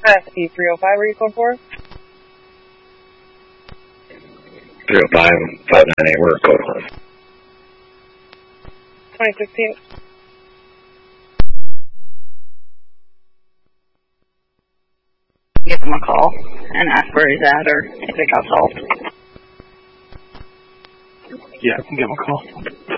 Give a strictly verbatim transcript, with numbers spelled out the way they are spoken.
E three oh five, where are you code for? three oh five, five nine eight, where code for? twenty sixteen. Give him a call and ask where he's at or if it got solved. Yeah, I can give him a call.